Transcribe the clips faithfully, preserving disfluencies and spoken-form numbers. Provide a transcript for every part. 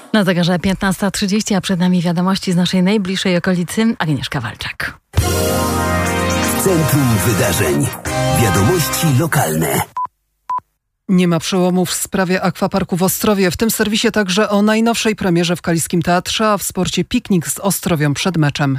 Na zegarze piętnasta trzydzieści, a przed nami wiadomości z naszej najbliższej okolicy. Agnieszka Walczak. W centrum wydarzeń. Wiadomości lokalne. Nie ma przełomów w sprawie akwaparku w Ostrowie. W tym serwisie także o najnowszej premierze w Kaliskim Teatrze, a w sporcie piknik z Ostrowią przed meczem.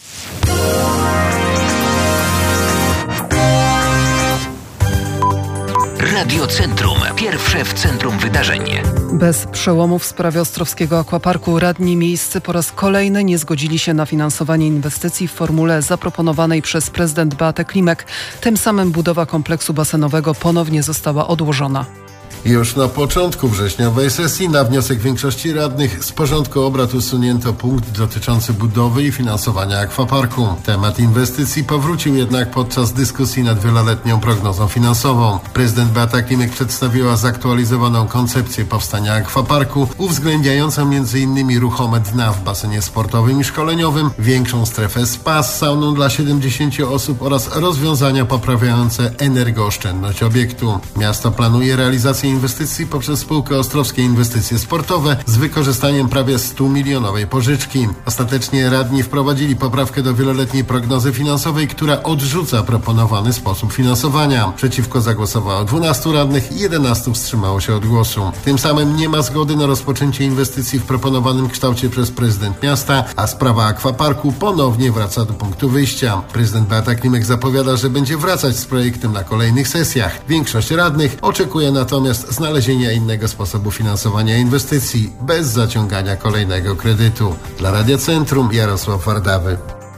Radio Centrum. Pierwsze w centrum wydarzeń. Bez przełomów w sprawie ostrowskiego akwaparku radni miejscy po raz kolejny nie zgodzili się na finansowanie inwestycji w formule zaproponowanej przez prezydent Beatę Klimek. Tym samym budowa kompleksu basenowego ponownie została odłożona. Już na początku wrześniowej sesji na wniosek większości radnych z porządku obrad usunięto punkt dotyczący budowy i finansowania akwaparku. Temat inwestycji powrócił jednak podczas dyskusji nad wieloletnią prognozą finansową. Prezydent Beata Klimek przedstawiła zaktualizowaną koncepcję powstania akwaparku, uwzględniającą między innymi ruchome dna w basenie sportowym i szkoleniowym, większą strefę spa z sauną dla siedemdziesięciu osób oraz rozwiązania poprawiające energooszczędność obiektu. Miasto planuje realizację inwestycji poprzez spółkę Ostrowskie Inwestycje Sportowe z wykorzystaniem prawie stu milionowej pożyczki. Ostatecznie radni wprowadzili poprawkę do wieloletniej prognozy finansowej, która odrzuca proponowany sposób finansowania. Przeciwko zagłosowało dwunastu radnych i jedenastu wstrzymało się od głosu. Tym samym nie ma zgody na rozpoczęcie inwestycji w proponowanym kształcie przez prezydent miasta, a sprawa akwaparku ponownie wraca do punktu wyjścia. Prezydent Beata Klimek zapowiada, że będzie wracać z projektem na kolejnych sesjach. Większość radnych oczekuje natomiast znalezienia innego sposobu finansowania inwestycji bez zaciągania kolejnego kredytu. Dla Radia Centrum Jarosław Wardawy.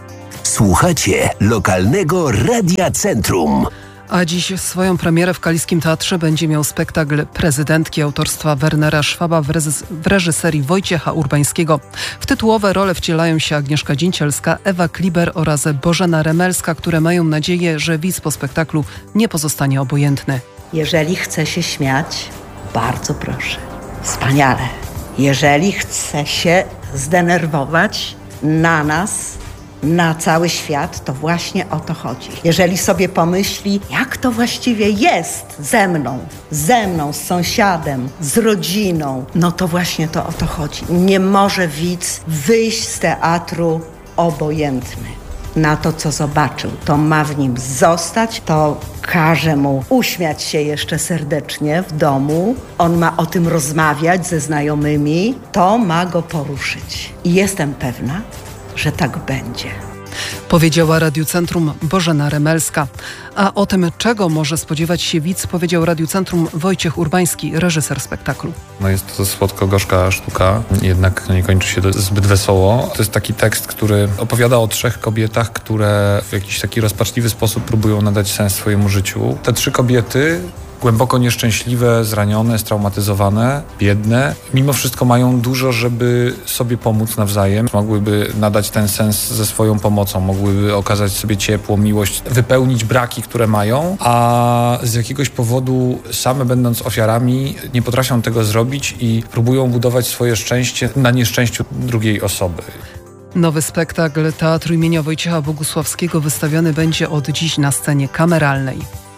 Słuchacie lokalnego Radia Centrum. A dziś swoją premierę w Kaliskim Teatrze będzie miał spektakl Prezydentki autorstwa Wernera Szwaba w, rezy- w reżyserii Wojciecha Urbańskiego. W tytułowe role wcielają się Agnieszka Dzięcielska, Ewa Kliber oraz Bożena Remelska, które mają nadzieję, że widz po spektaklu nie pozostanie obojętny. Jeżeli chce się śmiać, bardzo proszę. Wspaniale. Jeżeli chce się zdenerwować na nas, na cały świat, to właśnie o to chodzi. Jeżeli sobie pomyśli, jak to właściwie jest ze mną, ze mną, z sąsiadem, z rodziną, no to właśnie to o to chodzi. Nie może widz wyjść z teatru obojętny na to, co zobaczył. To ma w nim zostać, to każe mu uśmiać się jeszcze serdecznie w domu. On ma o tym rozmawiać ze znajomymi. To ma go poruszyć. I jestem pewna, że tak będzie. Powiedziała Radiu Centrum Bożena Remelska. A o tym, czego może spodziewać się widz, powiedział Radiu Centrum Wojciech Urbański, reżyser spektaklu. No jest to słodko-gorzka sztuka, jednak nie kończy się to zbyt wesoło. To jest taki tekst, który opowiada o trzech kobietach, które w jakiś taki rozpaczliwy sposób próbują nadać sens swojemu życiu. Te trzy kobiety, głęboko nieszczęśliwe, zranione, straumatyzowane, biedne, mimo wszystko mają dużo, żeby sobie pomóc nawzajem. Mogłyby nadać ten sens ze swoją pomocą, mogłyby okazać sobie ciepło, miłość, wypełnić braki, które mają, a z jakiegoś powodu same będąc ofiarami nie potrafią tego zrobić i próbują budować swoje szczęście na nieszczęściu drugiej osoby. Nowy spektakl Teatru imienia Wojciecha Bogusławskiego wystawiony będzie od dziś na scenie kameralnej.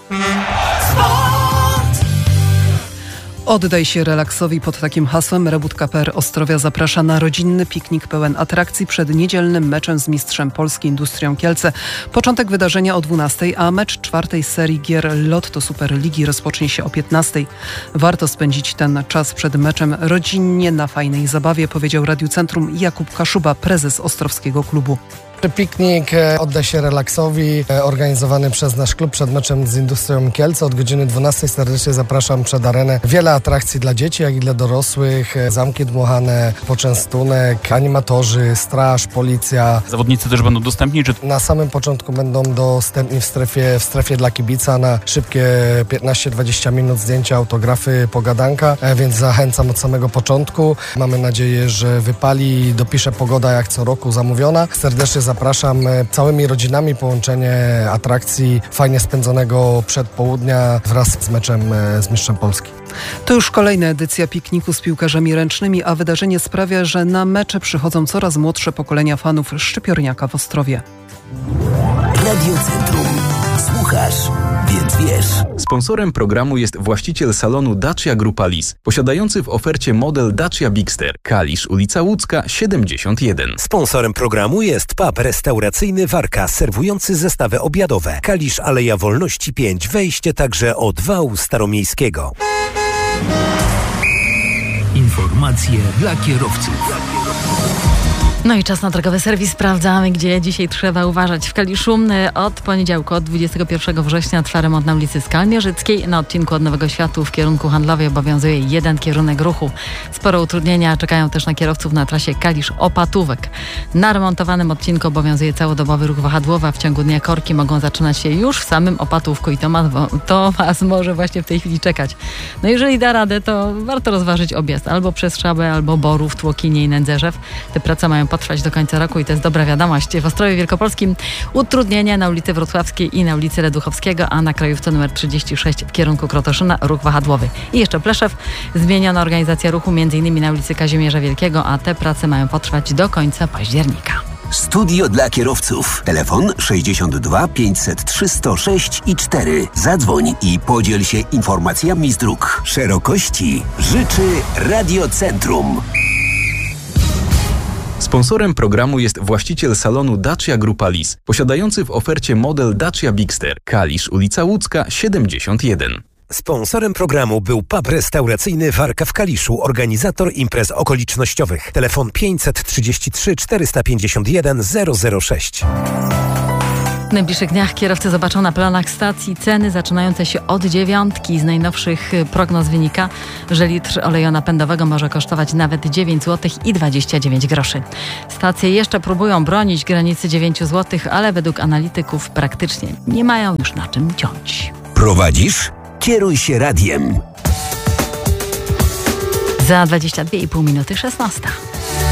Oddaj się relaksowi. Pod takim hasłem Rebut.K P R Ostrowia zaprasza na rodzinny piknik pełen atrakcji przed niedzielnym meczem z mistrzem Polski Industrią Kielce. Początek wydarzenia o dwunastej, a mecz czwartej serii gier Lotto Superligi rozpocznie się o piętnastej. Warto spędzić ten czas przed meczem rodzinnie na fajnej zabawie, powiedział Radiu Centrum Jakub Kaszuba, prezes Ostrowskiego klubu. Piknik Oddaj się relaksowi, organizowany przez nasz klub przed meczem z Industrią Kielce. Od godziny dwunastej serdecznie zapraszam przed arenę. Wiele atrakcji dla dzieci, jak i dla dorosłych. Zamki dmuchane, poczęstunek, animatorzy, straż, policja. Zawodnicy też będą dostępni? Czy... Na samym początku będą dostępni w strefie, w strefie dla kibica na szybkie piętnaście dwadzieścia minut zdjęcia, autografy, pogadanka, więc zachęcam od samego początku. Mamy nadzieję, że wypali, dopisze pogoda jak co roku zamówiona. Serdecznie zapraszam całymi rodzinami, połączenie atrakcji fajnie spędzonego przedpołudnia wraz z meczem z mistrzem Polski. To już kolejna edycja pikniku z piłkarzami ręcznymi, a wydarzenie sprawia, że na mecze przychodzą coraz młodsze pokolenia fanów Szczypiorniaka w Ostrowie. Radio Centrum. Słuchasz, więc wiesz. Sponsorem programu jest właściciel salonu Dacia Grupa Lis, posiadający w ofercie model Dacia Bigster. Kalisz, ulica Łódzka, siedemdziesiąt jeden. Sponsorem programu jest pub restauracyjny Warka, serwujący zestawy obiadowe. Kalisz, Aleja Wolności pięć, wejście także od wału staromiejskiego. Informacje dla kierowców. No i czas na drogowy serwis. Sprawdzamy, gdzie dzisiaj trzeba uważać. W Kaliszu od poniedziałku, od dwudziestego pierwszego września trwa remont na ulicy Skalmierzyckiej. Na odcinku od Nowego Światu w kierunku handlowej obowiązuje jeden kierunek ruchu. Sporo utrudnienia czekają też na kierowców na trasie Kalisz-Opatówek. Na remontowanym odcinku obowiązuje całodobowy ruch wahadłowy, a w ciągu dnia korki mogą zaczynać się już w samym Opatówku i to, ma, to Was może właśnie w tej chwili czekać. No jeżeli da radę, to warto rozważyć objazd albo przez Szabę, albo Borów, Tłokinie i Nędzerzew. Te prace mają potrwać do końca roku i to jest dobra wiadomość. W Ostrowie Wielkopolskim utrudnienia na ulicy Wrocławskiej i na ulicy Leduchowskiego, a na krajówce numer trzydzieści sześć w kierunku Krotoszyna ruch wahadłowy. I jeszcze Pleszew. Zmieniona organizacja ruchu m.in. na ulicy Kazimierza Wielkiego, a te prace mają potrwać do końca października. Studio dla kierowców. Telefon sześćdziesiąt dwa pięćset trzy sto sześć i cztery. Zadzwoń i podziel się informacjami z dróg. Szerokości życzy Radiocentrum. Sponsorem programu jest właściciel salonu Dacia Grupa Lis, posiadający w ofercie model Dacia Bigster. Kalisz, ulica Łódzka, siedemdziesiąt jeden. Sponsorem programu był pub restauracyjny Warka w Kaliszu, organizator imprez okolicznościowych. Telefon pięćset trzydzieści trzy czterysta pięćdziesiąt jeden zero zero sześć. W najbliższych dniach kierowcy zobaczą na planach stacji ceny zaczynające się od dziewiątki. Z najnowszych prognoz wynika, że litr oleju napędowego może kosztować nawet dziewięć złotych i dwadzieścia dziewięć groszy. Stacje jeszcze próbują bronić granicy dziewięć złotych, ale według analityków praktycznie nie mają już na czym ciąć. Prowadzisz? Kieruj się radiem. Za dwadzieścia dwie i pół minuty szesnasta.